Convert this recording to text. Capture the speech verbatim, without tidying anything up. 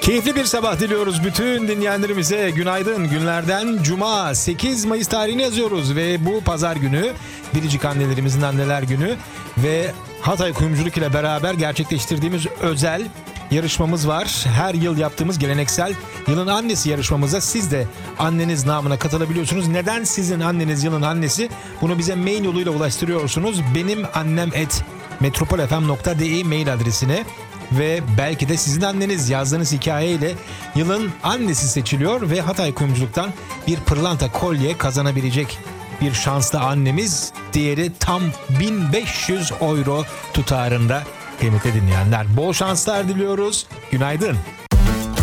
Keyifli bir sabah diliyoruz bütün dinleyenlerimize. Günaydın. Günlerden Cuma, sekiz Mayıs tarihini yazıyoruz ve bu pazar günü biricik annelerimizin anneler günü ve Hatay Kuyumculuk ile beraber gerçekleştirdiğimiz özel yarışmamız var. Her yıl yaptığımız geleneksel yılın annesi yarışmamıza siz de anneniz namına katılabiliyorsunuz. Neden sizin anneniz yılın annesi? Bunu bize mail yoluyla ulaştırıyorsunuz. Benim annem et metropolfm nokta de mail adresine. Ve belki de sizin anneniz yazdığınız hikayeyle yılın annesi seçiliyor ve Hatay Kuyumculuk'tan bir pırlanta kolye kazanabilecek bir şanslı annemiz. Değeri tam bin beş yüz euro tutarında kıymetli dinleyenler. Bol şanslar diliyoruz. Günaydın.